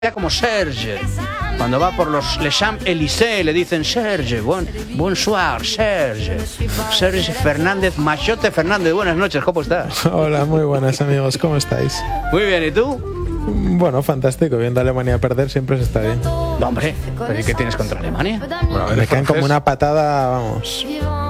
como Serge. Cuando va por los Les Champs-Élysées le dicen Serge, bonsoir, Serge. Serge Fernández, Machote Fernández, buenas noches, ¿cómo estás? Hola, muy buenas amigos, ¿cómo estáis? Muy bien, ¿y tú? Bueno, fantástico, viendo a Alemania perder siempre se está bien. No, hombre, ¿pero y qué tienes contra Alemania? Bueno, me caen como una patada, vamos.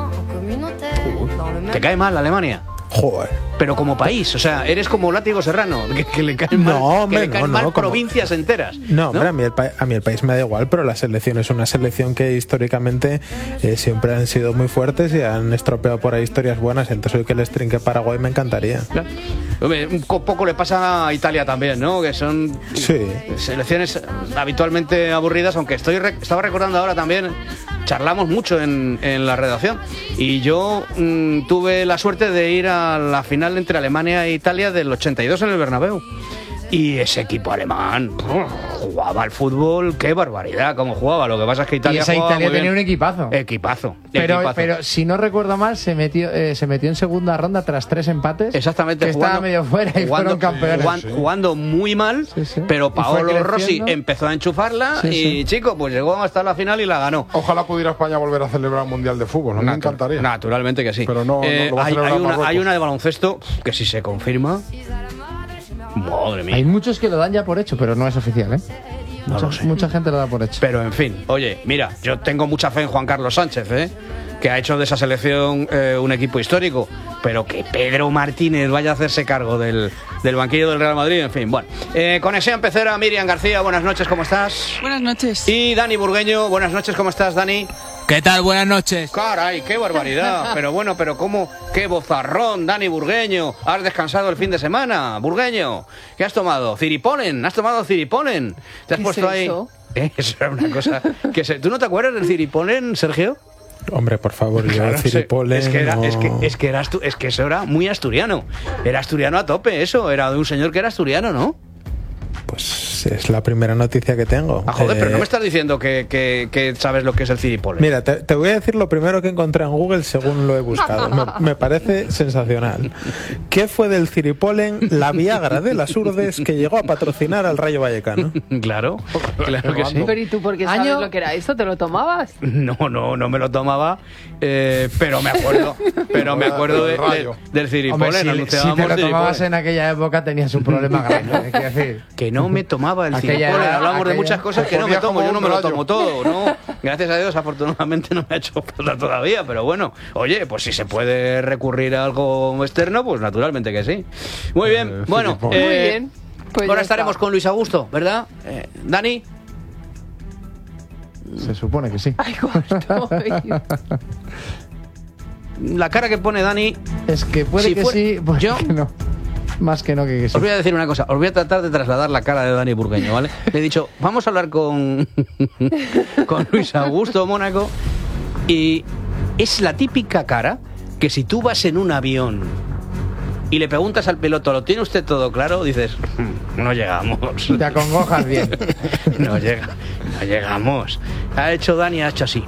¿Te cae mal Alemania? Joder. Pero como país, o sea, eres como Látigo Serrano, que le caen mal, hombre, que le caen mal provincias enteras. No, hombre, a mí el país me da igual, pero la selección es una selección que históricamente siempre han sido muy fuertes y han estropeado por ahí historias buenas. Entonces hoy que les trinque Paraguay me encantaría. Claro. Hombre, un poco le pasa a Italia también, ¿no? Que son selecciones habitualmente aburridas, aunque estaba recordando ahora también, charlamos mucho en la redacción y yo tuve la suerte de ir a la final entre Alemania e Italia del 82 en el Bernabéu. Y ese equipo alemán jugaba al fútbol, qué barbaridad, cómo jugaba. Lo que pasa es que Italia tenía un equipazo. Pero si no recuerdo mal, se metió en segunda ronda tras 3 empates. Exactamente. Que estaba medio fuera y fueron campeones. Jugando muy mal, pero Paolo Rossi empezó a enchufarla y, chico, pues llegó hasta la final y la ganó. Ojalá pudiera España volver a celebrar un Mundial de Fútbol, ¿no? Me encantaría. Naturalmente que sí. Pero no lo va a celebrar Marruecos. Hay una de baloncesto que si se confirma... Madre mía. Hay muchos que lo dan ya por hecho, pero no es oficial, ¿eh? Mucha gente lo da por hecho. Pero en fin, oye, mira, yo tengo mucha fe en Juan Carlos Sánchez, que ha hecho de esa selección un equipo histórico, pero que Pedro Martínez vaya a hacerse cargo del banquillo del Real Madrid, en fin, bueno. Conexión Pecera, Miriam García, buenas noches, ¿cómo estás? Buenas noches. Y Dani Burgueño, buenas noches, ¿cómo estás, Dani? ¿Qué tal? Buenas noches. Caray, qué barbaridad. Pero bueno, pero cómo, qué bozarrón, Dani Burgueño. ¿Has descansado el fin de semana, Burgueño? ¿Qué has tomado? ¿Ciripolen? ¿Has tomado ciripolen? ¿Te has puesto ahí? Eso era una cosa que ¿Tú no te acuerdas del ciripolen, Sergio? Hombre, por favor, yo el ciripolen... Es que eso era muy asturiano. Era asturiano a tope, eso. Era de un señor que era asturiano, ¿no? Pues es la primera noticia que tengo. Joder, pero no me estás diciendo que sabes lo que es el ciripolen. Mira, te voy a decir lo primero que encontré en Google según lo he buscado. Me parece sensacional. ¿Qué fue del ciripolen la Viagra de las Urdes que llegó a patrocinar al Rayo Vallecano? Claro que sí. Pero ¿y tú por qué sabes lo que era eso? ¿Te lo tomabas? No me lo tomaba, pero me acuerdo del ciripolen. Hombre, si te lo tomabas en aquella época tenías un problema grande, hay que decir. Que no me tomaba el ciripolen. Hablamos de muchas cosas que no me tomo. Yo no me lo tomo todo, ¿no? Gracias a Dios, afortunadamente no me ha hecho falta todavía. Pero bueno, oye, pues si se puede recurrir a algo externo, pues naturalmente que sí. Muy bien, bueno. Muy bien. Pues ahora estaremos con Luis Augusto, ¿verdad? Dani. Se supone que sí. Ay, ¿cómo estoy? La cara que pone Dani... Es que puede que sí, pues yo que no. Más que no que sí. Os voy a decir una cosa, os voy a tratar de trasladar la cara de Dani Burgueño, ¿vale? Le he dicho, vamos a hablar con Luis Augusto Mónaco y es la típica cara que si tú vas en un avión y le preguntas al piloto, ¿lo tiene usted todo claro? Dices, no llegamos. Te acongojas bien. No llegamos. Ha hecho así.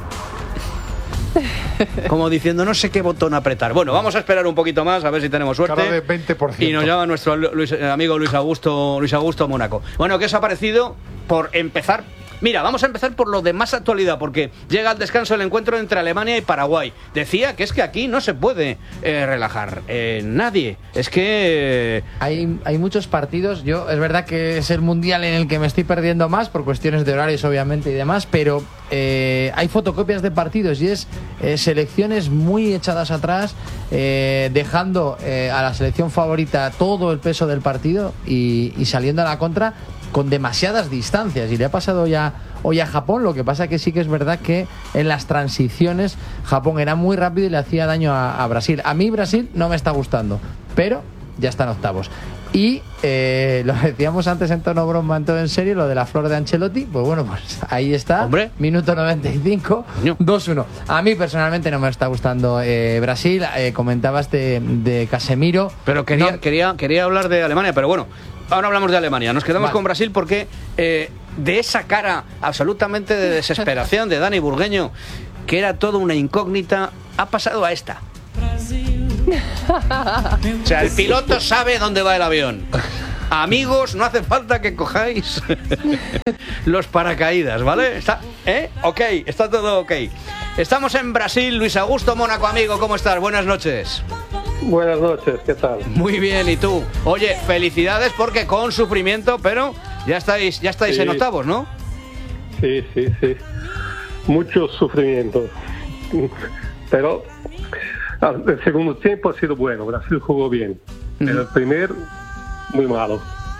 Como diciendo, no sé qué botón apretar. Bueno, vamos a esperar un poquito más, a ver si tenemos suerte. Cara de 20%. Y nos llama nuestro amigo Luis Augusto Mónaco. Bueno, ¿qué os ha parecido? Por empezar... Mira, vamos a empezar por lo de más actualidad, porque llega al descanso el encuentro entre Alemania y Paraguay. Decía que es que aquí no se puede relajar nadie. Es que... Hay muchos partidos. Es verdad que es el mundial en el que me estoy perdiendo más, por cuestiones de horarios obviamente y demás, pero hay fotocopias de partidos y es selecciones muy echadas atrás, dejando a la selección favorita todo el peso del partido y saliendo a la contra con demasiadas distancias, y le ha pasado ya hoy a Japón. Lo que pasa que sí que es verdad que en las transiciones Japón era muy rápido y le hacía daño a Brasil. A mí Brasil no me está gustando, pero ya está en octavos. Y lo decíamos antes en tono broma, en todo en serio, lo de la flor de Ancelotti, pues bueno, pues ahí está. Hombre. Minuto 95, 2-1. A mí personalmente no me está gustando Brasil. Comentabas de Casemiro. Pero quería hablar de Alemania, pero bueno, ahora hablamos de Alemania. Nos quedamos con Brasil porque de esa cara absolutamente de desesperación de Dani Burgueño, que era toda una incógnita, ha pasado a esta. O sea, el piloto sabe dónde va el avión. Amigos, no hace falta que cojáis los paracaídas, ¿vale? Ok, está todo ok. Estamos en Brasil. Luis Augusto Mónaco, amigo, ¿cómo estás? Buenas noches. Buenas noches, ¿qué tal? Muy bien, ¿y tú? Oye, felicidades porque con sufrimiento, pero ya estáis sí. En octavos, ¿no? Sí. Mucho sufrimiento. Pero el segundo tiempo ha sido bueno, Brasil jugó bien. Pero el primer, muy malo.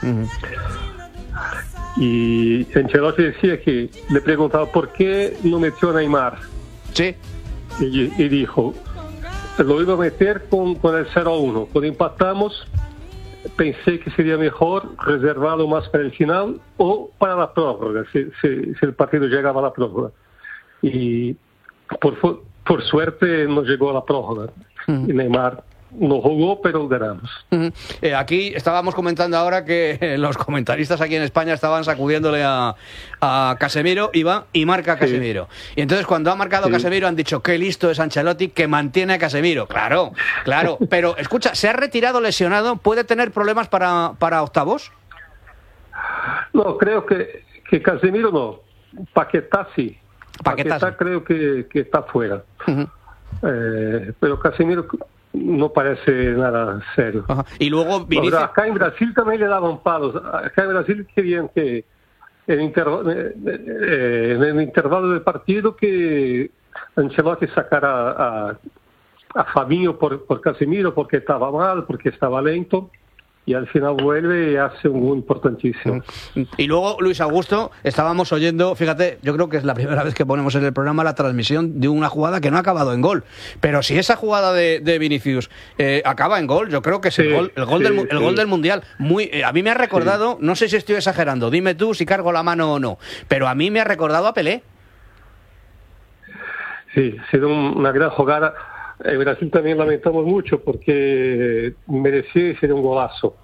Y Ancelotti decía que le preguntaba por qué no metió a Neymar. Sí. Y dijo, lo iba a meter con el 0-1. Cuando empatamos, pensé que sería mejor reservarlo más para el final o para la prórroga, si el partido llegaba a la prórroga. Y por suerte no llegó a la prórroga. Y Neymar no jugó, pero ganamos. Aquí estábamos comentando ahora que los comentaristas aquí en España estaban sacudiéndole a Casemiro, y va y marca a Casemiro. Y entonces cuando ha marcado Casemiro han dicho qué listo es Ancelotti que mantiene a Casemiro. Claro. Pero escucha, ¿se ha retirado lesionado? ¿Puede tener problemas para octavos? No, creo que Casemiro no. Paquetá sí. Paquetá creo que está fuera. Pero Casemiro no parece nada serio. Ajá. Y luego Vinicius... Acá en Brasil también le daban palos. Acá en Brasil querían que en el intervalo del partido que Ancelotti sacara a Fabinho por Casemiro porque estaba mal, porque estaba lento. Y al final vuelve y hace un gol importantísimo. Y luego, Luis Augusto, estábamos oyendo, fíjate, yo creo que es la primera vez que ponemos en el programa la transmisión de una jugada que no ha acabado en gol. Pero si esa jugada de Vinicius acaba en gol, yo creo que es el gol del Mundial. A mí me ha recordado, no sé si estoy exagerando, dime tú si cargo la mano o no, pero a mí me ha recordado a Pelé. Sí, ha sido una gran jugada. En Brasil también lamentamos mucho porque merecía ser un golazo.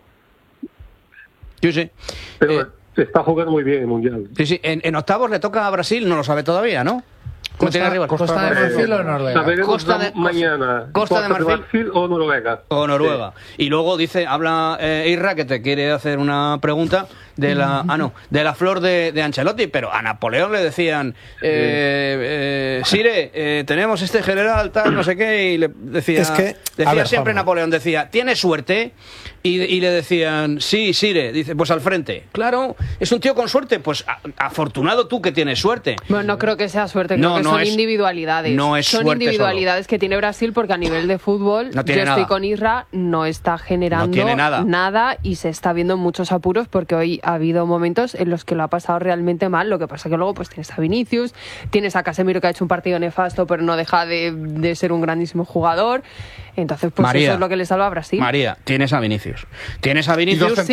Sí. Pero está jugando muy bien el Mundial. Sí. En octavos le toca a Brasil, no lo sabe todavía, ¿no? ¿Costa de Marfil o Noruega? Mañana. Costa de Marfil o Noruega. Sí. Y luego habla Irra que te quiere hacer una pregunta de la flor de Ancelotti, pero a Napoleón le decían Sire, tenemos este general tal, no sé qué, y le decía, siempre Napoleón decía, ¿tiene suerte? Y le decían, sí, Sire, dice, pues al frente. Claro, es un tío con suerte, pues afortunado tú que tienes suerte. Bueno, no creo que sea suerte, creo que son individualidades. No es son suerte individualidades solo. Que tiene Brasil, porque a nivel de fútbol, estoy con Isra, no está generando nada y se está viendo muchos apuros, porque hoy ha habido momentos en los que lo ha pasado realmente mal. Lo que pasa que luego pues tienes a Vinicius, tienes a Casemiro, que ha hecho un partido nefasto, pero no deja de ser un grandísimo jugador. Entonces, pues María, eso es lo que le salva a Brasil. Tienes a Vinicius. Tienes a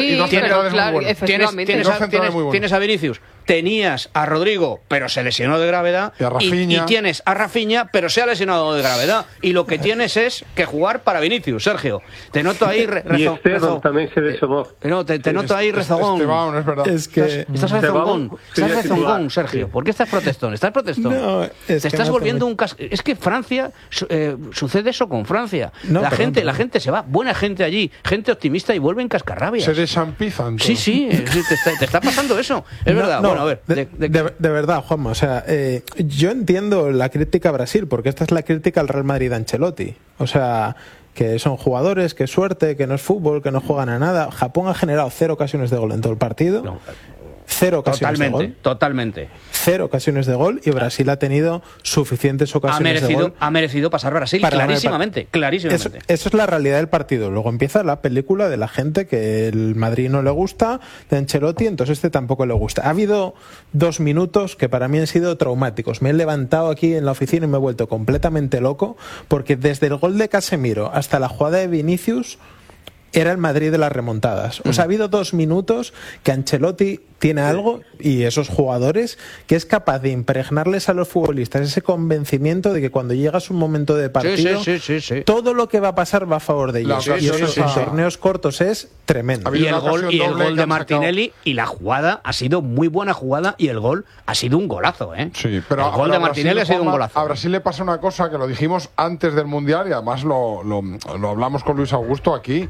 Vinicius. Tenías a Rodrigo, pero se lesionó de gravedad. Y tienes a Rafinha, pero se ha lesionado de gravedad. Y lo que tienes es que jugar para Vinicius, Sergio. Te noto ahí rezongón. También se lesionó. Te noto ahí rezongón. Es verdad. Es que... Estás rezongón, Sergio. ¿Por qué estás protestón? ¿Estás protestón? No, te estás volviendo un... Es que Francia... sucede eso con Francia. La gente se va, buena gente allí, gente optimista, y vuelven cascarrabias. Se desampizan. Sí, te está pasando eso. Es verdad. Bueno, a ver. De verdad, Juanma, o sea, yo entiendo la crítica a Brasil, porque esta es la crítica al Real Madrid de Ancelotti. O sea, que son jugadores, que suerte, que no es fútbol, que no juegan a nada. Japón ha generado 0 ocasiones de gol en todo el partido. No. 0 ocasiones de gol. Totalmente. 0 ocasiones de gol, y Brasil ha tenido suficientes ocasiones de gol. Ha merecido pasar Brasil, clarísimamente. Eso es la realidad del partido. Luego empieza la película de la gente que el Madrid no le gusta, de Ancelotti, entonces tampoco le gusta. Ha habido 2 minutos que para mí han sido traumáticos. Me he levantado aquí en la oficina y me he vuelto completamente loco, porque desde el gol de Casemiro hasta la jugada de Vinicius era el Madrid de las remontadas. O sea, ha habido 2 minutos que Ancelotti tiene algo, y esos jugadores, que es capaz de impregnarles a los futbolistas ese convencimiento de que cuando llegas un momento de partido, todo lo que va a pasar va a favor de ellos. Y eso en torneos cortos es tremendo. Y el gol de Martinelli, y la jugada ha sido muy buena jugada, y el gol ha sido un golazo, ¿eh? Sí, pero el gol de Martinelli ha sido un golazo. A Brasil le pasa una cosa que lo dijimos antes del Mundial, y además lo hablamos con Luis Augusto aquí.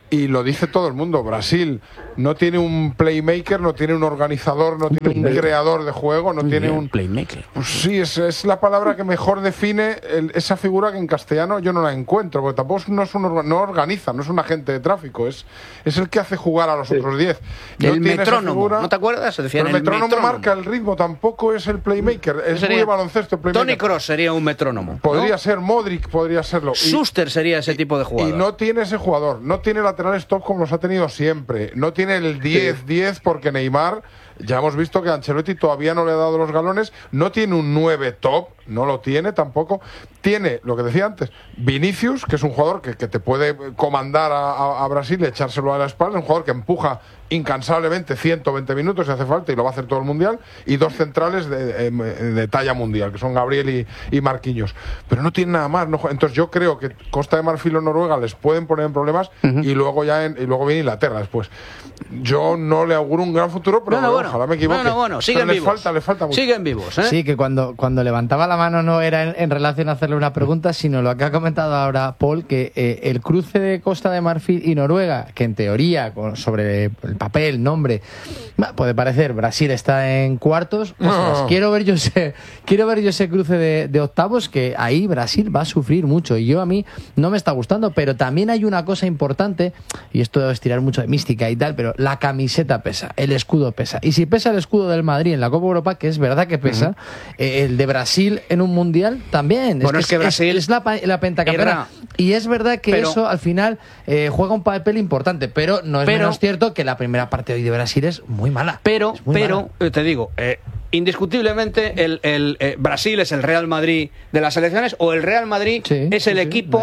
Y lo dice todo el mundo, Brasil no tiene un playmaker, no tiene un organizador, no tiene un creador de juego, no tiene un... Playmaker. Pues sí, es la palabra que mejor define esa figura que en castellano yo no la encuentro, porque tampoco no organiza, no es un agente de tráfico, es el que hace jugar a los otros 10. El metrónomo, ¿no te acuerdas? Pero el metrónomo marca el ritmo, tampoco es el playmaker, es muy baloncesto el playmaker. Toni Kroos sería un metrónomo. Podría ser, Modric podría serlo. Schuster sería ese tipo de jugador. Y no tiene ese jugador, no tiene laterales top como los ha tenido siempre, no tiene el 10-10 porque Neymar, ya hemos visto que Ancelotti todavía no le ha dado los galones, no tiene un 9 top, no lo tiene tampoco, tiene, lo que decía antes, Vinicius, que es un jugador que te puede comandar a Brasil y echárselo a la espalda, es un jugador que empuja incansablemente 120 minutos si hace falta y lo va a hacer todo el mundial, y dos centrales de talla mundial, que son Gabriel y Marquinhos, pero no tiene nada más, no, entonces yo creo que Costa de Marfil o Noruega les pueden poner en problemas y luego viene Inglaterra después. Yo no le auguro un gran futuro, pero ojalá me equivoque. Bueno, siguen vivos. Les falta mucho. Siguen vivos, ¿eh? Sí, que cuando levantaba la mano no era en relación a hacerle una pregunta, sino lo que ha comentado ahora Paul, que el cruce de Costa de Marfil y Noruega, que en teoría, sobre el papel, nombre, puede parecer Brasil está en cuartos. Ostras, quiero ver yo ese cruce de octavos, que ahí Brasil va a sufrir mucho, y a mí no me está gustando, pero también hay una cosa importante, y esto es tirar mucho de mística y tal, pero la camiseta pesa, el escudo pesa, y si pesa el escudo del Madrid en la Copa Europa, que es verdad que pesa, el de Brasil en un mundial también. Bueno, es que Brasil es la pentacampeona, y es verdad que eso al final juega un papel importante, pero no es menos cierto que la primera parte hoy de Brasil es muy mala. Pero te digo, indiscutiblemente el Brasil es el Real Madrid de las selecciones, o el Real Madrid es el equipo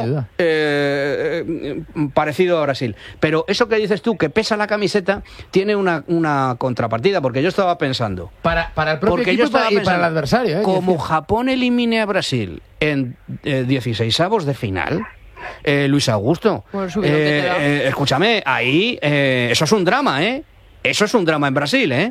parecido a Brasil. Pero eso que dices tú, que pesa la camiseta, tiene una contrapartida, porque yo estaba pensando para el propio equipo y para el adversario, como Japón elimine a Brasil en 16avos de final, Luis Augusto, escúchame, ahí eso es un drama, eso es un drama en Brasil,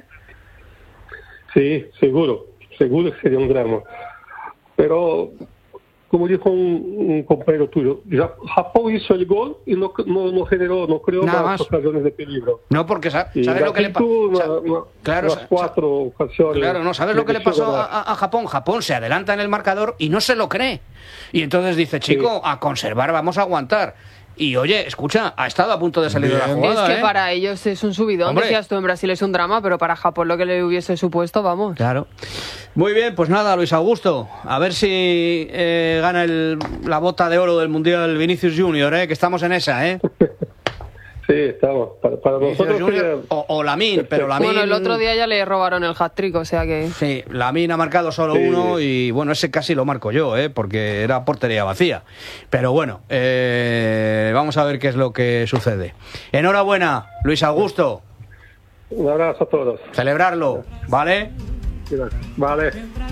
Sí, seguro que sería un drama. Pero, como dijo un compañero tuyo, Japón hizo el gol y no creó más ocasiones de peligro. No, porque ¿sabes lo que le pasó? Cuatro ocasiones. Claro, no, ¿sabes lo que le pasó a Japón? Japón se adelanta en el marcador y no se lo cree. Y entonces dice, chico, a conservar, vamos a aguantar. Y oye, escucha, ha estado a punto de salir de la jugada. Es que para ellos es un subidón. Hombre. Decías tú, en Brasil es un drama, pero para Japón lo que le hubiese supuesto, vamos. Claro. Muy bien, pues nada, Luis Augusto, a ver si gana la bota de oro del Mundial Vinicius Junior, que estamos en esa, Sí, estamos. Para nosotros Junior, o Lamine, pero Lamine... Bueno, el otro día ya le robaron el hat-trick, o sea que... Sí, Lamine ha marcado solo uno y bueno, ese casi lo marco yo, porque era portería vacía. Pero bueno, vamos a ver qué es lo que sucede. Enhorabuena, Luis Augusto. Un abrazo a todos. Celebrarlo, ¿vale? Vale.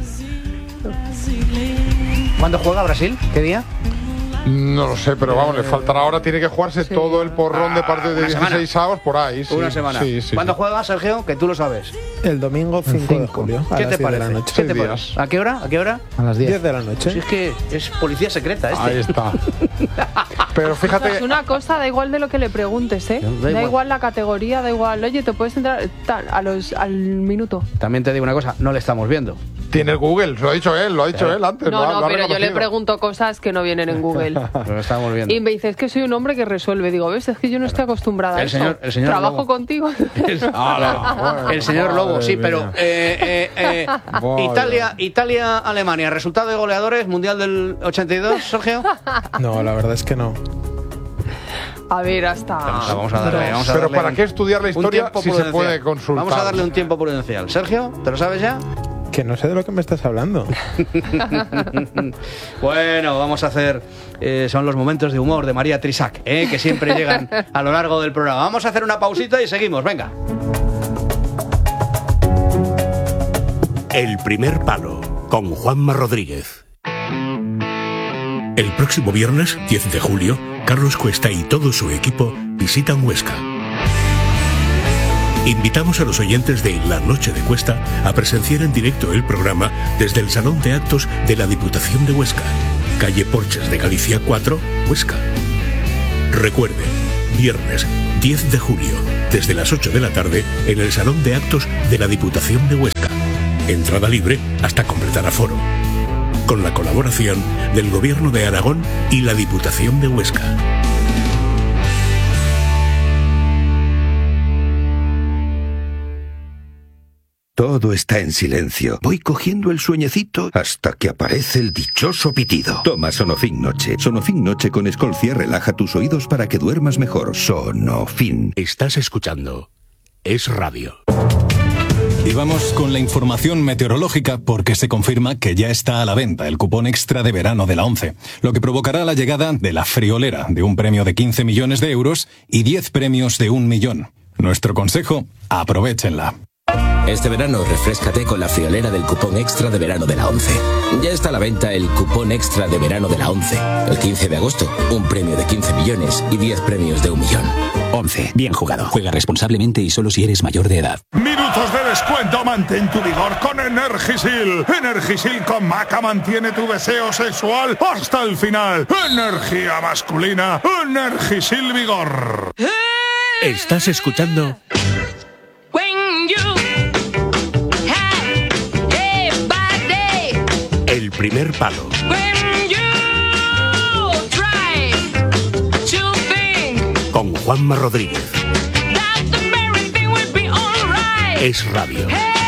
¿Cuándo juega Brasil? ¿Qué día? No lo sé, pero vamos, le faltará ahora, tiene que jugarse todo el porrón de partidos de 16avos por ahí. Una semana. ¿Cuándo juega, Sergio? Que tú lo sabes. El domingo 5 de julio. ¿Qué te parece? ¿Qué te parece? ¿A qué hora? A las 10 de la noche. Si es que es policía secreta Ahí está. Pero fíjate... Es una cosa, da igual de lo que le preguntes, Da igual la categoría, da igual. Oye, te puedes entrar al minuto. También te digo una cosa, no le estamos viendo. Tiene el Google, lo ha dicho él antes. No, pero yo le pregunto cosas que no vienen en Google. Lo estamos viendo. Y me dice, es que soy un hombre que resuelve. Digo, ¿ves? Es que yo no estoy acostumbrada a eso. El señor Trabajo Lobo. Contigo. El señor Lobo, sí, pero Italia-Alemania, resultado de goleadores, Mundial del 82, Sergio. No, la verdad es que no. A ver, hasta... Vamos a darle pero ¿para qué estudiar la historia si se puede consultar? Vamos a darle un tiempo prudencial. Sergio, ¿te lo sabes ya? Que no sé de lo que me estás hablando. Bueno, vamos a hacer... son los momentos de humor de María Trisac, que siempre llegan a lo largo del programa. Vamos a hacer una pausita y seguimos, venga. El primer palo, con Juanma Rodríguez. El próximo viernes, 10 de julio, Carlos Cuesta y todo su equipo visitan Huesca. Invitamos a los oyentes de La Noche de Cuesta a presenciar en directo el programa desde el Salón de Actos de la Diputación de Huesca, calle Porches de Galicia 4, Huesca. Recuerde, Viernes 10 de julio, desde las 8 de la tarde, en el Salón de Actos de la Diputación de Huesca. Entrada libre hasta completar aforo. Con la colaboración del Gobierno de Aragón y la Diputación de Huesca. Todo está en silencio. Voy cogiendo el sueñecito hasta que aparece el dichoso pitido. Toma Sonofin Noche. Sonofin Noche con Escolcia relaja tus oídos para que duermas mejor. Sonofin. Estás escuchando Es Radio. Y vamos con la información meteorológica porque se confirma que ya está a la venta el cupón extra de verano de la ONCE, lo que provocará la llegada de la friolera de un premio de 15 millones de euros y 10 premios de 1 millón. Nuestro consejo, aprovéchenla. Este verano refréscate con la friolera del cupón extra de verano de la ONCE. Ya está a la venta el cupón extra de verano de la ONCE. El 15 de agosto, un premio de 15 millones y 10 premios de 1 millón. ONCE, bien jugado. Juega responsablemente y solo si eres mayor de edad. Minutos de descuento, mantén tu vigor con Energisil. Energisil con maca mantiene tu deseo sexual hasta el final. Energía masculina, Energisil Vigor. Estás escuchando El Primer Palo. Con Juanma Rodríguez. Es Radio.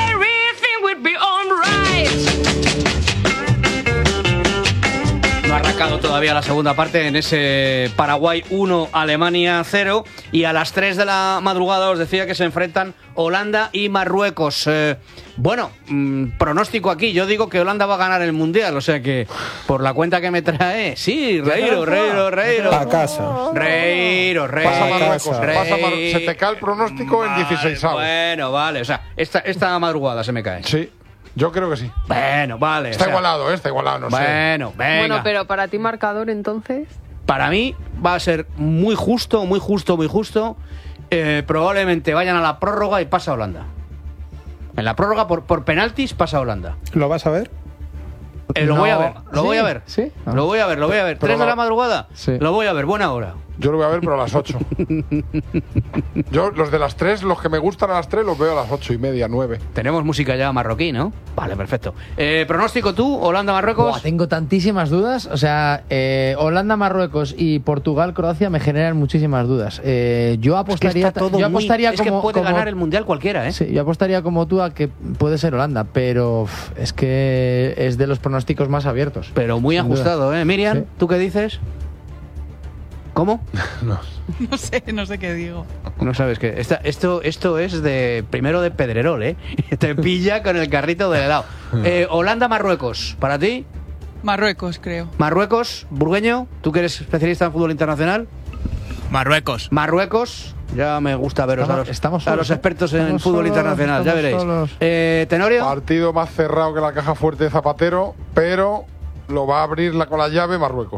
No ha arrancado todavía la segunda parte en ese Paraguay 1, Alemania 0. Y a las 3 de la madrugada os decía que se enfrentan Holanda y Marruecos. Bueno, pronóstico aquí. Yo digo que Holanda va a ganar el Mundial. O sea que, por la cuenta que me trae, sí, reíro. A casa. Reíro. Pasa Marruecos. Se te cae el pronóstico en 16avos. Bueno, vale. O sea, esta madrugada se me cae. Sí. Yo creo que sí. Bueno, vale. Está igualado, está igualado, no sé. Bueno, venga. Bueno, pero para ti marcador, entonces... Para mí va a ser muy justo. Probablemente vayan a la prórroga y pasa Holanda. En la prórroga, por penaltis, pasa Holanda. ¿Lo vas a ver? Lo voy a ver. ¿Sí? Lo voy a ver. Pero 3 de la madrugada. Sí. Lo voy a ver, buena hora. Yo lo voy a ver, pero a las 8. Yo, los de las 3, los que me gustan a las 3, los veo a las 8:30, 9. Tenemos música ya marroquí, ¿no? Vale, perfecto. ¿Pronóstico tú? ¿Holanda-Marruecos? Buah, tengo tantísimas dudas. O sea, Holanda-Marruecos y Portugal-Croacia me generan muchísimas dudas. Yo apostaría, es que puede ganar el Mundial cualquiera, ¿eh? Sí, yo apostaría como tú a que puede ser Holanda, pero es que es de los pronósticos más abiertos. Pero muy ajustado, ¿eh? Miriam, Sí. ¿tú qué dices? ¿Cómo? No sé qué digo. No sabes qué. Esto es primero de Pedrerol, ¿eh? Te pilla con el carrito del helado. Holanda-Marruecos, ¿para ti? Marruecos, creo. Marruecos, Burgueño, ¿tú que eres especialista en fútbol internacional? Marruecos. Ya me gusta veros a los expertos en fútbol internacional, ya veréis. Tenorio. Partido más cerrado que la caja fuerte de Zapatero, pero lo va a abrir con la llave Marruecos.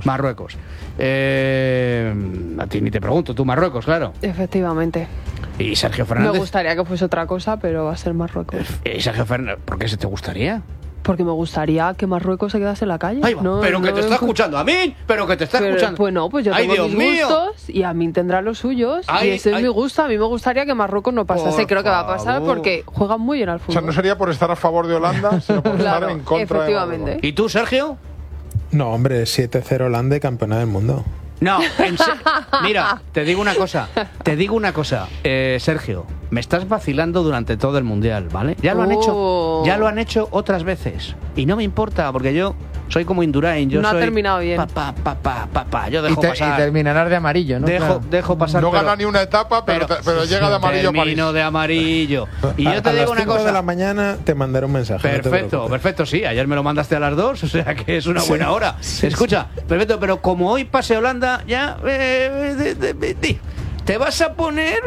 A ti ni te pregunto, tú Marruecos, claro. Efectivamente. ¿Y Sergio Fernández? Me gustaría que fuese otra cosa, pero va a ser Marruecos. ¿Y Sergio Fernández? ¿Por qué se te gustaría? Porque me gustaría que Marruecos se quedase en la calle. Ahí va, pero que te está escuchando a mí, escuchando. Bueno, pues yo tengo mis gustos y a mí tendrá los suyos. Y ese es mi gusto. A mí me gustaría que Marruecos no pasase. Creo que va a pasar porque juegan muy bien al fútbol. O sea, no sería por estar a favor de Holanda, sino por estar en contra efectivamente. de ¿Y tú, Sergio? No, hombre, 7-0 Holanda y campeona del mundo. No, mira, te digo una cosa, Sergio, me estás vacilando durante todo el Mundial, ¿vale? Ya lo han hecho otras veces y no me importa porque yo soy como Indurain, no ha terminado bien. Yo dejo pasar. Y terminarás de amarillo, ¿no? Dejo pasar. No gana ni una etapa, pero llega de amarillo a París. Termino de amarillo. Y yo te digo una cosa. A las 5 de la mañana te mandaré un mensaje. Perfecto, sí. Ayer me lo mandaste a las 2, o sea que es una buena hora. Escucha, perfecto, pero como hoy pase Holanda, ya te vas a poner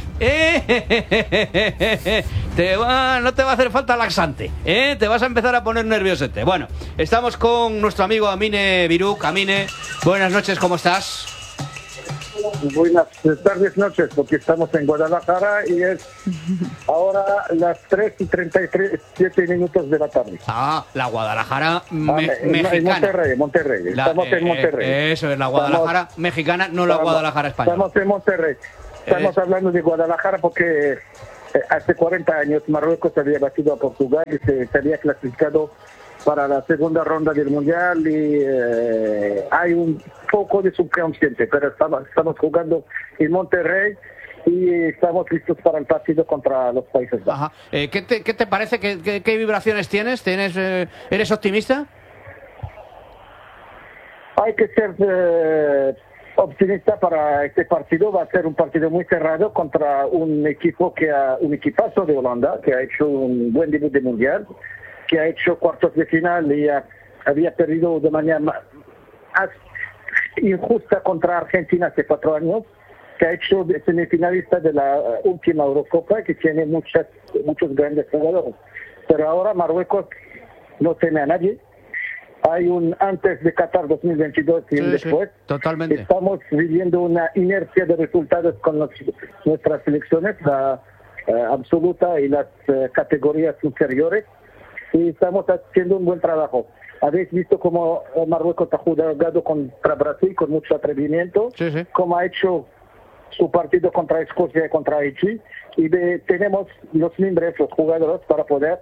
no te va a hacer falta laxante, te vas a empezar a poner nerviosete. Bueno, estamos con nuestro amigo Amine Biruk. Amine, buenas noches, ¿cómo estás? Buenas tardes, noches, porque estamos en Guadalajara y es ahora las 3:37 de la tarde. La Guadalajara mexicana. Monterrey. Estamos en Monterrey. Eso es la Guadalajara mexicana, no la Guadalajara española. Estamos en Monterrey. Estamos hablando de Guadalajara porque hace 40 años Marruecos había batido a Portugal y se había clasificado para la segunda ronda del Mundial y hay un poco de subconsciente, pero estamos jugando en Monterrey y estamos listos para el partido contra los Países Bajos. ¿Qué te parece? ¿Qué vibraciones tienes? ¿Eres optimista? Hay que ser optimista para este partido. Va a ser un partido muy cerrado contra un equipazo de Holanda que ha hecho un buen debut de Mundial, que ha hecho cuartos de final y había perdido de manera injusta contra Argentina hace 4 años, que ha hecho semifinalista de la última Eurocopa, que tiene muchos grandes jugadores. Pero ahora Marruecos no teme a nadie. Hay un antes de Qatar 2022 y un después. Totalmente. Estamos viviendo una inercia de resultados con nuestras selecciones, la absoluta y las categorías inferiores. Y estamos haciendo un buen trabajo. Habéis visto cómo Marruecos ha jugado contra Brasil con mucho atrevimiento, cómo ha hecho su partido contra Escocia y contra Haití, y tenemos los miembros, los jugadores, para poder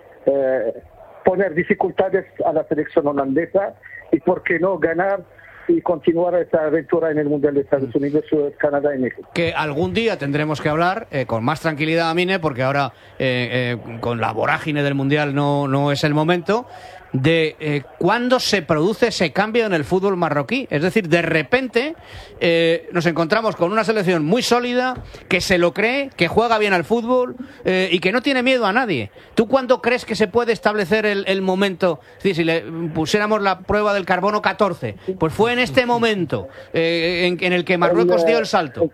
poner dificultades a la selección holandesa y, por qué no, ganar y continuar esta aventura en el Mundial de Estados Unidos, Canadá y México. Que algún día tendremos que hablar con más tranquilidad, Amine, porque ahora con la vorágine del Mundial no es el momento, de cuándo se produce ese cambio en el fútbol marroquí. Es decir, de repente nos encontramos con una selección muy sólida, que se lo cree, que juega bien al fútbol y que no tiene miedo a nadie. ¿Tú cuándo crees que se puede establecer el momento? Es decir, si le pusiéramos la prueba del carbono 14, pues fue en este momento en el que Marruecos dio el salto.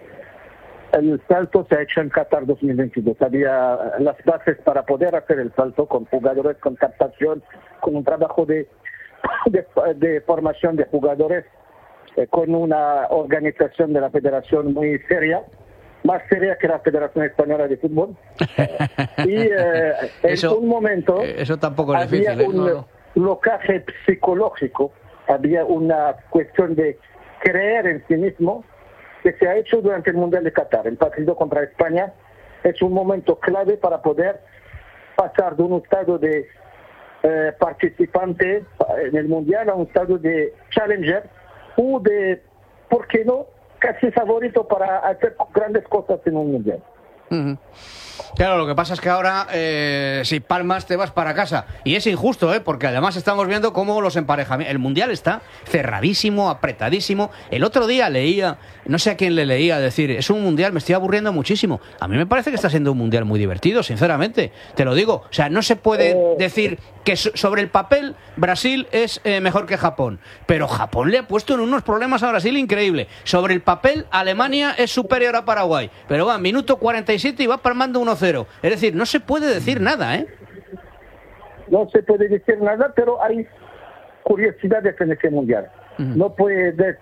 El salto se ha hecho en Qatar 2022. Había las bases para poder hacer el salto, con jugadores, con captación, con un trabajo de formación de jugadores, con una organización de la federación muy seria, más seria que la Federación Española de Fútbol. Y en un momento eso tampoco es había difícil, un blocaje psicológico, había una cuestión de creer en sí mismo, que se ha hecho durante el Mundial de Qatar. El partido contra España es un momento clave para poder pasar de un estado de participante en el Mundial a un estado de challenger o de, ¿por qué no?, casi favorito para hacer grandes cosas en un Mundial. Claro, lo que pasa es que ahora si palmas te vas para casa. Y es injusto, porque además estamos viendo cómo los emparejamientos... El Mundial está cerradísimo, apretadísimo. El otro día leía, no sé a quién le leía, decir, es un Mundial, me estoy aburriendo muchísimo. A mí me parece que está siendo un Mundial muy divertido, sinceramente. Te lo digo. O sea, no se puede decir que sobre el papel Brasil es mejor que Japón. Pero Japón le ha puesto en unos problemas a Brasil increíble. Sobre el papel Alemania es superior a Paraguay. Pero va, minuto 47 y va palmando 1-0. Es decir, no se puede decir nada, No se puede decir nada, pero hay curiosidades en ese Mundial. No puede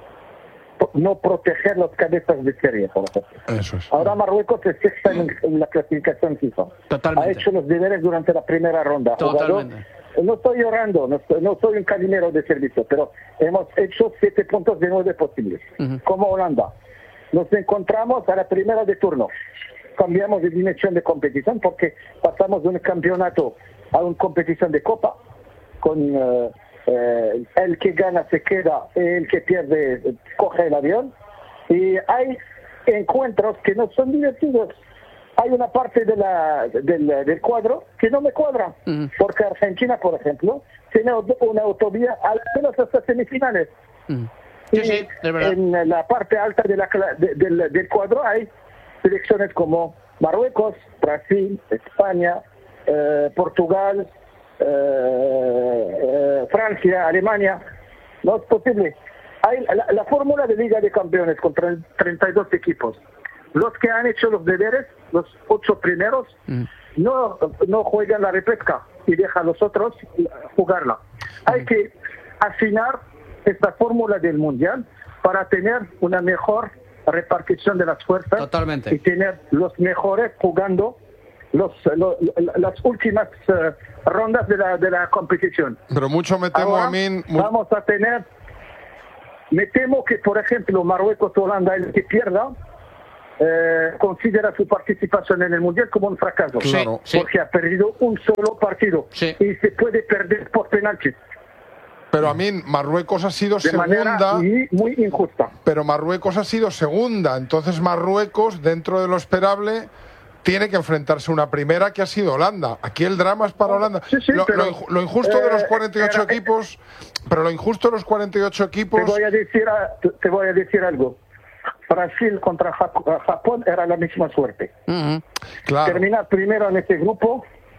no proteger las cabezas de serie, por ejemplo. Eso es. Ahora Marruecos es sexta en la clasificación FIFA. Totalmente. Ha hecho los deberes durante la primera ronda. Totalmente. No estoy llorando, no soy un caminero de servicio, pero hemos hecho 7 puntos de 9 posibles. Como Holanda. Nos encontramos a la primera de turno. Cambiamos de dimensión de competición porque pasamos de un campeonato a una competición de copa, con el que gana se queda, el que pierde coge el avión, y hay encuentros que no son divertidos. Hay una parte del cuadro que no me cuadra, porque Argentina, por ejemplo, tiene una autovía al menos hasta semifinales. Sí, es verdad. En la parte alta del cuadro hay selecciones como Marruecos, Brasil, España, Portugal, Francia, Alemania. No es posible. Hay la fórmula de Liga de Campeones con 32 equipos. Los que han hecho los deberes, los 8 primeros, no juegan la repesca y dejan a los otros jugarla. Hay que afinar esta fórmula del Mundial para tener una mejor repartición de las fuerzas. Totalmente. Y tener los mejores jugando las últimas rondas de la competición. Pero mucho me temo ahora, a mí... Vamos a tener... Me temo que, por ejemplo, Marruecos-Holanda, el que pierda, considera su participación en el Mundial como un fracaso. Claro, porque ha perdido un solo partido. Sí. Y se puede perder por penaltis. Pero a mí Marruecos ha sido de manera segunda. muy injusta. Pero Marruecos ha sido segunda. Entonces Marruecos, dentro de lo esperable, tiene que enfrentarse a una primera que ha sido Holanda. Aquí el drama es para Holanda. Sí, lo injusto de los 48 equipos... Pero lo injusto de los 48 equipos... Te voy a decir algo. Brasil contra Japón era la misma suerte. Claro. Terminar primero en este grupo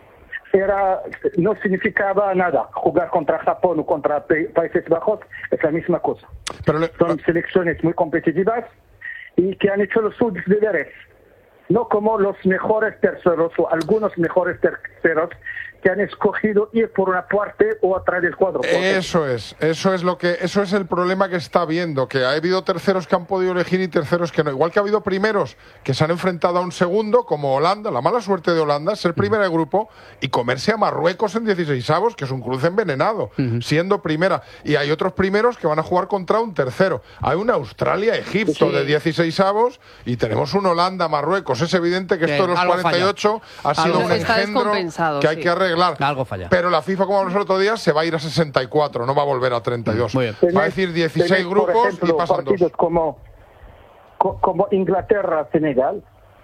no significaba nada. Jugar contra Japón o contra Países Bajos es la misma cosa. Son selecciones muy competitivas y que han hecho sus deberes. No como los mejores terceros o algunos mejores terceros que han escogido ir por una parte o atrás del cuadro. Eso es el problema que está habiendo, que ha habido terceros que han podido elegir y terceros que no. Igual que ha habido primeros que se han enfrentado a un segundo, como Holanda. La mala suerte de Holanda es ser primera de grupo y comerse a Marruecos en 16avos, que es un cruce envenenado, siendo primera. Y hay otros primeros que van a jugar contra un tercero. Hay una Australia-Egipto de 16avos y tenemos un Holanda-Marruecos. Es evidente que esto de los 48 ha sido un engendro que hay que arreglar. Algo falla. Pero la FIFA, como hablamos el otro día, se va a ir a 64, no va a volver a 32. Va a decir 16 grupos, por ejemplo, y pasan partidos como Inglaterra-Senegal,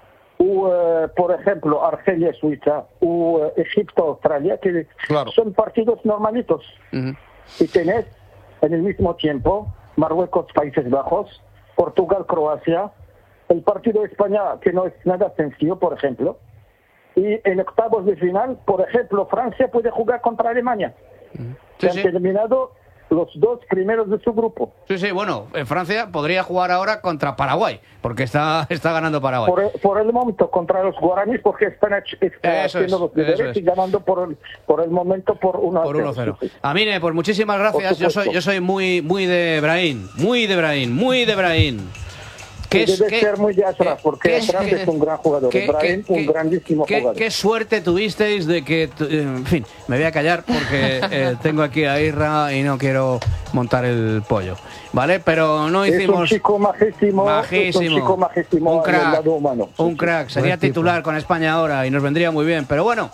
o por ejemplo Argelia-Suiza, o Egipto-Australia, que son partidos normalitos. Y tenés en el mismo tiempo Marruecos-Países Bajos, Portugal-Croacia, el partido de España, que no es nada sencillo, por ejemplo. Y en octavos de final, por ejemplo, Francia puede jugar contra Alemania. Han terminado los dos primeros de su grupo. Bueno, Francia podría jugar ahora contra Paraguay, porque está ganando Paraguay. Por el momento, contra los guaraníes, porque están haciendo los deberes y ganando por el momento por 1-0. Amine, pues muchísimas gracias. Yo soy muy de Brahim, muy de Brahim. Debe ser muy de atrás, porque Brahim es un gran jugador. Brahim, un grandísimo jugador. Qué suerte tuvisteis de que... En fin, me voy a callar porque tengo aquí a Irra y no quiero montar el pollo, ¿vale? Pero no hicimos... Es un chico majísimo. Es un chico majísimo. Un crack, al lado humano. Un crack. Sería titular con España ahora y nos vendría muy bien. Pero bueno,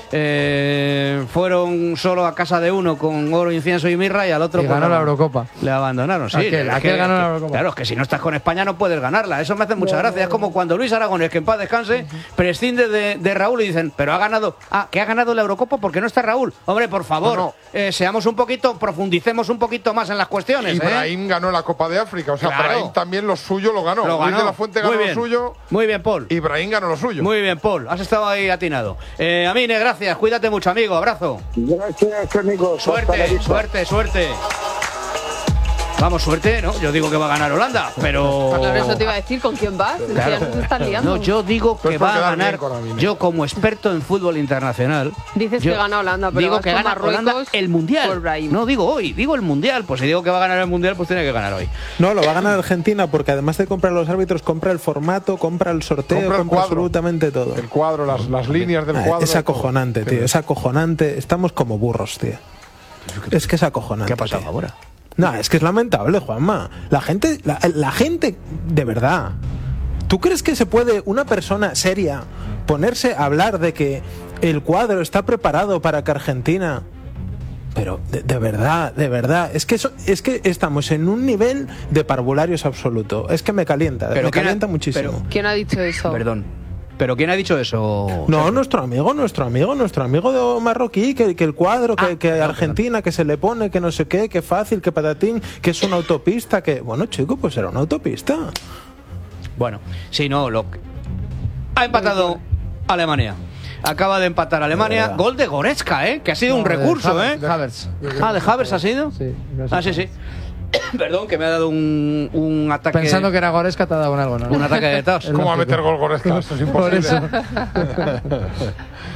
fueron solo a casa de uno con oro, incienso y mirra y al otro... Y ganó la Eurocopa. Le abandonaron, sí. Aquel ganó la Eurocopa. Claro, es que si no estás con España no puedes ganar. Eso me hace mucha gracia. Es como cuando Luis Aragonés, que en paz descanse, prescinde de Raúl y dicen, pero ha ganado la Eurocopa porque no está Raúl. Hombre, por favor, seamos un poquito, profundicemos un poquito más en las cuestiones. Y Brahim ganó la Copa de África. O sea, Brahim también lo suyo lo ganó. Luis de la Fuente ganó lo suyo. Muy bien, Paul. Y Brahim ganó lo suyo. Muy bien, Paul. Has estado ahí atinado. Amine, gracias. Cuídate mucho, amigo. Abrazo. Gracias, amigo. Suerte. Vamos, suerte, ¿no? Yo digo que va a ganar Holanda, pero... Claro, eso te iba a decir, ¿con quién vas? Claro. Ya se están liando. No, yo digo que va a ganar... Yo, como experto en fútbol internacional... Dices que gana Holanda, pero digo que gana Holanda el Mundial. No digo hoy, digo el Mundial. Pues si digo que va a ganar el Mundial, pues tiene que ganar hoy. No, lo va a ganar Argentina, porque además de comprar los árbitros, compra el formato, compra el sorteo, compra absolutamente todo. El cuadro, las líneas del cuadro. Es acojonante, tío, es acojonante. Estamos como burros, tío. Es que es acojonante. ¿Qué ha pasado ahora? No, es que es lamentable, Juanma. La gente, de verdad. ¿Tú crees que se puede una persona seria ponerse a hablar de que el cuadro está preparado para que Argentina... Pero de verdad, es que estamos en un nivel de parvularios absoluto. Es que me calienta muchísimo. Pero, ¿quién ha dicho eso? Perdón. ¿Pero quién ha dicho eso? No, nuestro amigo de marroquí, que el cuadro, que Argentina, que se le pone, que no sé qué, que fácil, que patatín, que es una autopista, que... Bueno, chico, pues era una autopista. Bueno, sí, no, ha empatado Alemania. Acaba de empatar Alemania. Gol de Goretzka, que ha sido un recurso, de Havertz. ¿De Havertz ha sido? Sí. Sí. Perdón, que me ha dado un ataque. Pensando que era Goretzka, te ha dado un algo, ¿no? Un ataque de tos. ¿Cómo va a meter gol Goretzka? Esto es imposible.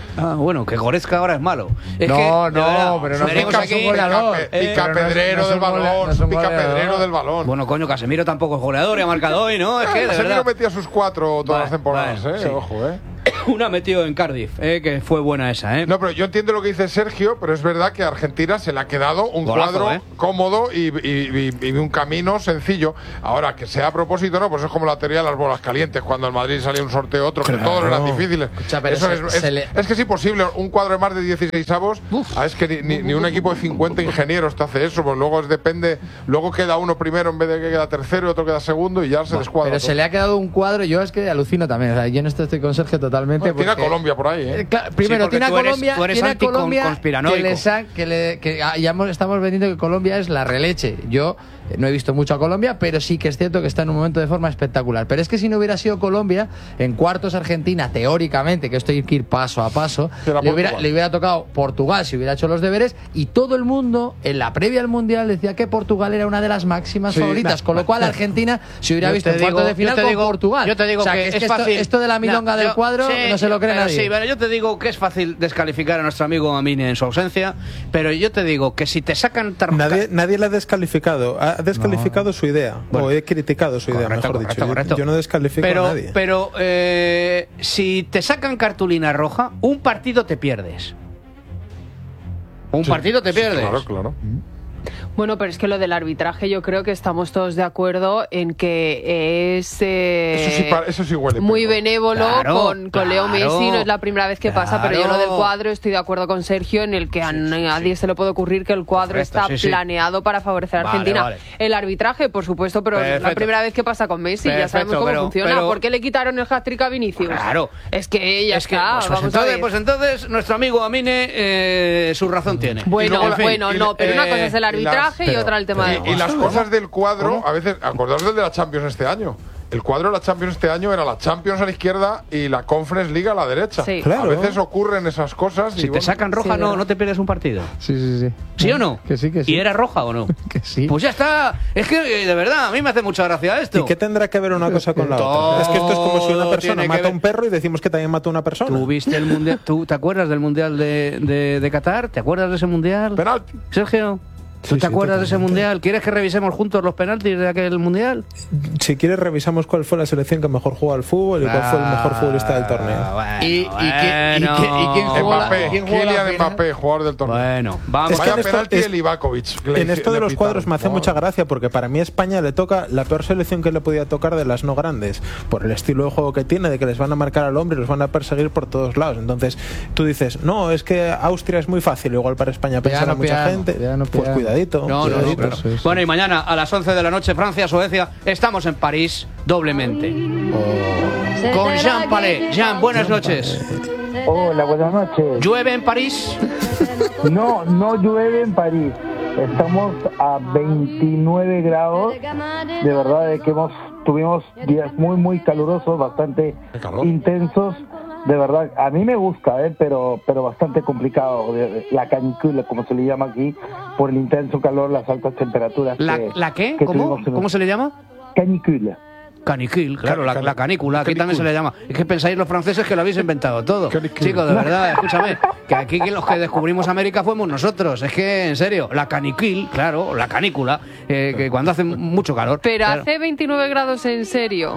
Bueno, que Goretzka ahora es malo. Es pero no aquí, picapedrero del balón. Picapedrero del balón. Bueno, coño, Casemiro tampoco es goleador y ha marcado hoy, ¿no? Es que, de Casemiro verdad, metía sus 4 todas las temporadas, sí. Ojo, Una metido en Cardiff, que fue buena esa, No, pero yo entiendo lo que dice Sergio, pero es verdad que a Argentina se le ha quedado un golazo, cuadro cómodo y un camino sencillo. Ahora, que sea a propósito, no, pues es como la teoría de las bolas calientes, cuando en Madrid salía un sorteo otro, que todos eran difíciles. Es que es imposible, un cuadro de más de 16 avos, es que ni un equipo de 50 ingenieros te hace eso, pues luego depende, luego queda uno primero en vez de que queda tercero y otro queda segundo y ya se descuadra. Pero todo. Se le ha quedado un cuadro, yo es que alucino también, o sea, yo en esto estoy con Sergio totalmente. Tiene a Colombia por ahí, Primero, tiene a Colombia, tú eres anticonspiranoico. Estamos vendiendo que Colombia es la releche. Yo no he visto mucho a Colombia, pero sí que es cierto que está en un momento de forma espectacular. Pero es que si no hubiera sido Colombia, en cuartos Argentina, teóricamente, que esto hay que ir paso a paso, le hubiera tocado Portugal si hubiera hecho los deberes, y todo el mundo, en la previa al Mundial, decía que Portugal era una de las máximas favoritas, con lo cual Argentina se hubiera visto en cuartos de final con Portugal. Yo te digo que es fácil. Esto de la milonga del cuadro no se lo cree nadie. Sí, pero yo te digo que es fácil descalificar a nuestro amigo Amine en su ausencia, pero yo te digo que si te sacan nadie le ha descalificado. Ha descalificado su idea, o he criticado su idea, mejor dicho. Correcto. Yo no descalifico a nadie. Pero si te sacan cartulina roja, un partido te pierdes. Partido te pierdes. Claro. Bueno, pero es que lo del arbitraje yo creo que estamos todos de acuerdo en que es eso sí huele muy benévolo con Leo Messi, no es la primera vez que pasa, pero yo lo del cuadro estoy de acuerdo con Sergio en el que a nadie se le puede ocurrir que el cuadro está planeado para favorecer a Argentina. El arbitraje, por supuesto, pero es la primera vez que pasa con Messi, ya sabemos cómo funciona. ¿Por qué le quitaron el hat-trick a Vinicius? Claro. Es que ya está. Pues entonces nuestro amigo Amine su razón tiene. Bueno, pero una cosa es el arbitraje y otra el tema de... Y las cosas del cuadro, a veces, acordaos del de la Champions este año. El cuadro de la Champions este año era la Champions a la izquierda y la Conference League a la derecha. Sí. Claro. A veces ocurren esas cosas. Si te sacan roja, no te pierdes un partido. Sí. ¿Sí o no? Que sí. ¿Y era roja o no? Que sí. Pues ya está. Es que, de verdad, a mí me hace mucha gracia esto. ¿Y qué tendrá que ver una cosa con la otra? Es que esto es como si una persona mata a un perro y decimos que también mató a una persona. ¿Tú viste el mundial? ¿Tú te acuerdas del mundial de Qatar? ¿Te acuerdas de ese mundial? Penalti. Sergio. ¿Tú te acuerdas de ese mundial? ¿Quieres que revisemos juntos los penaltis de aquel mundial? Si quieres, revisamos cuál fue la selección que mejor jugó al fútbol y cuál fue el mejor futbolista del torneo. ¿Quién jugó Kylian Mbappé, jugador del torneo. Bueno, vamos. Vaya penalti de Livakovic. En esto de los cuadros me hace mucha gracia porque para mí España le toca la peor selección que le podía tocar de las no grandes, por el estilo de juego que tiene, de que les van a marcar al hombre y los van a perseguir por todos lados. Entonces tú dices, no, es que Austria es muy fácil, igual para España pensará mucha gente. Pues cuidadito. No, claro. Bueno, y mañana a las 11 de la noche, Francia-Suecia, estamos en París doblemente. Con Jean Palais. Jean, buenas noches. Hola, buenas noches. ¿Llueve en París? No llueve en París. Estamos a 29 grados. De verdad de que tuvimos días muy calurosos, bastante intensos. De verdad, a mí me gusta, pero bastante complicado. La canicula, como se le llama aquí, por el intenso calor, las altas temperaturas. ¿La qué? ¿Cómo se le llama? Canicula. Canicule, claro, la canícula, aquí también se le llama. Es que pensáis los franceses que lo habéis inventado todo. Chicos, de verdad, escúchame, que aquí los que descubrimos América fuimos nosotros. Es que, en serio, la canicule, claro, la canícula, que cuando hace mucho calor. Pero claro. hace 29 grados en serio.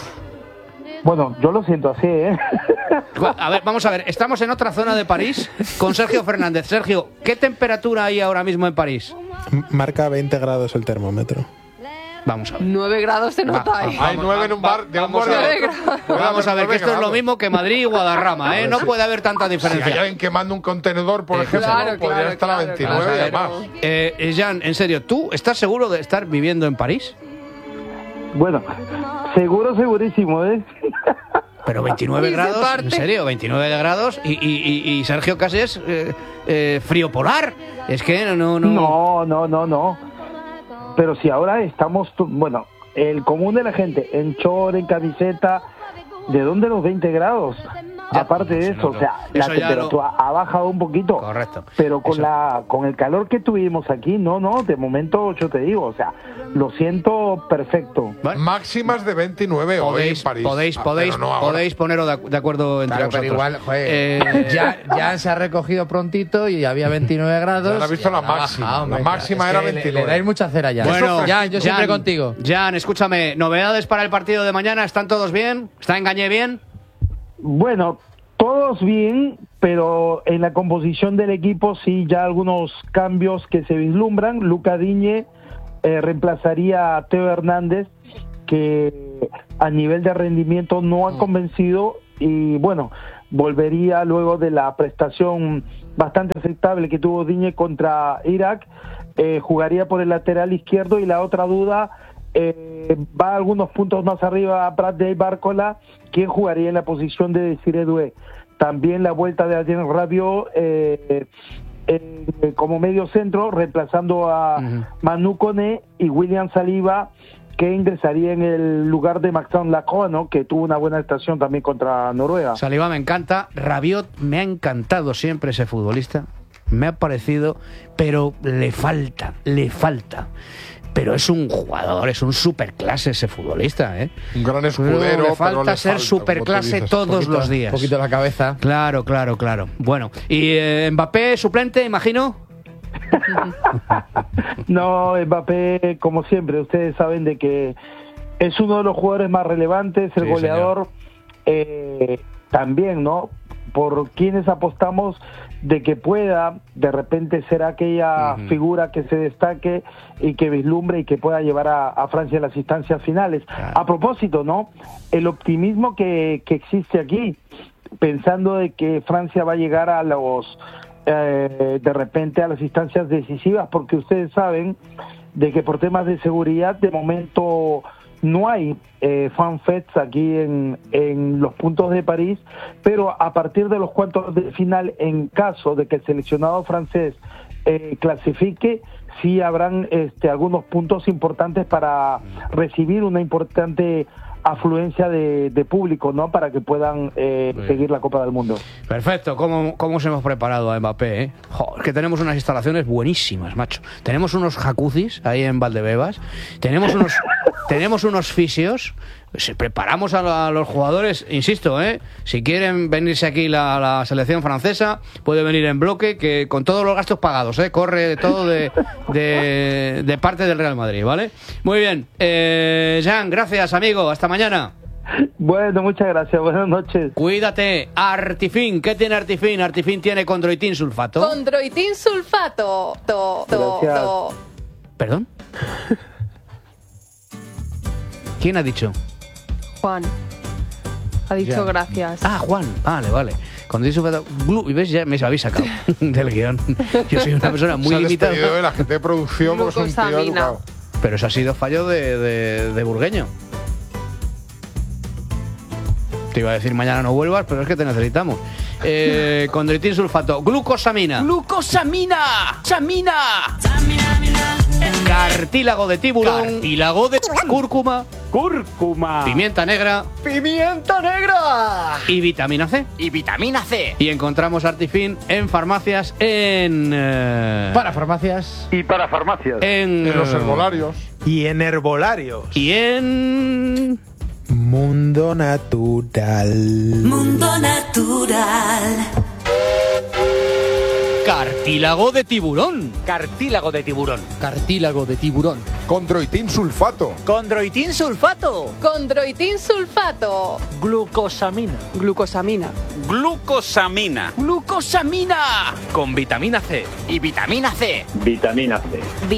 Bueno, yo lo siento así, A ver, vamos a ver, estamos en otra zona de París con Sergio Fernández. Sergio, ¿qué temperatura hay ahora mismo en París? Marca 20 grados el termómetro. Vamos a ver. 9 grados se nota ahí. Hay 9 en un bar. Vamos a ver, que esto es lo mismo que Madrid y Guadarrama, ¿eh? No puede haber tanta diferencia. Si hay alguien quemando un contenedor, por ejemplo, podría estar a 29 y además. Jan, en serio, ¿tú estás seguro de estar viviendo en París? Bueno, segurísimo, Pero 29 grados, en serio, 29 grados y Sergio casi es frío polar. Es que no. No. Pero si ahora estamos, el común de la gente en short, en camiseta, ¿de dónde los 20 grados? aparte de eso, o sea, la temperatura ha bajado un poquito. Correcto. Pero con el calor que tuvimos aquí, no, de momento yo te digo, o sea, lo siento perfecto. Máximas de 29 hoy en París. Podéis poneros de acuerdo entre vosotros. Pero igual, ya se ha recogido prontito y había 29 grados. Ya has visto la máxima. La máxima era 29. Le dais mucha cera ya. Bueno, Jan, yo siempre contigo. Jan, escúchame, ¿novedades para el partido de mañana? ¿Están todos bien? ¿Está Engañé bien? Bueno, todos bien, pero en la composición del equipo sí ya algunos cambios que se vislumbran. Luca Digne reemplazaría a Teo Hernández, que a nivel de rendimiento no ha convencido, y bueno, volvería luego de la prestación bastante aceptable que tuvo Digne contra Irak, jugaría por el lateral izquierdo, y la otra duda va algunos puntos más arriba a Bradley Barcola, quien jugaría en la posición de Desiré Doué. También la vuelta de Adrien Rabiot como medio centro, reemplazando a Manu Koné, y William Saliba, que ingresaría en el lugar de Maxime Lacroix, ¿no?, que tuvo una buena actuación también contra Noruega. Saliba me encanta, Rabiot me ha encantado siempre ese futbolista, me ha parecido, pero le falta. Pero es un jugador, es un superclase ese futbolista, ¿eh? Un gran escudero. Le falta ser superclase todos los días. Un poquito la cabeza. Claro. Bueno, ¿y Mbappé suplente, imagino? No, Mbappé, como siempre, ustedes saben de que es uno de los jugadores más relevantes, el goleador. También, ¿no?, por quienes apostamos de que pueda de repente ser aquella figura que se destaque y que vislumbre y que pueda llevar a Francia a las instancias finales. A propósito, ¿no?, el optimismo que existe aquí, pensando de que Francia va a llegar a los de repente a las instancias decisivas, porque ustedes saben de que por temas de seguridad de momento no hay fanfests aquí en los puntos de París, pero a partir de los cuartos de final, en caso de que el seleccionado francés clasifique, sí habrán algunos puntos importantes para recibir una importante afluencia de público, ¿no?, para que puedan seguir la Copa del Mundo. Perfecto. ¿Cómo os hemos preparado a Mbappé, eh? Es que tenemos unas instalaciones buenísimas, macho. Tenemos unos jacuzzis ahí en Valdebebas, tenemos unos fisios. Preparamos a los jugadores, insisto, si quieren venirse aquí la selección francesa, puede venir en bloque, que con todos los gastos pagados, corre todo de parte del Real Madrid, ¿vale? Muy bien, Jan, gracias, amigo, hasta mañana. Bueno, muchas gracias, buenas noches. Cuídate. Artifin, ¿qué tiene Artifin? Artifin tiene condroitin sulfato. Condroitin sulfato. ¿Perdón? ¿Quién ha dicho? Juan ha dicho gracias. Ah, Juan, vale. Cuando dice y ves, ya me habéis sacado del guión. Yo soy una persona muy limitada. Se ha de la gente de producción, porque es un tío educado. Pero eso ha sido fallo de Burgueño. Te iba a decir mañana no vuelvas, pero es que te necesitamos. Condroitin sulfato. Glucosamina. Cartílago de tiburón. Cartílago de cúrcuma. Pimienta negra. Y vitamina C. Y encontramos Artifin en farmacias, para farmacias. En los herbolarios. Y en herbolarios. Y en Mundo Natural. Cartílago de tiburón. Condroitin sulfato. Glucosamina. Con vitamina C. Vitamina C.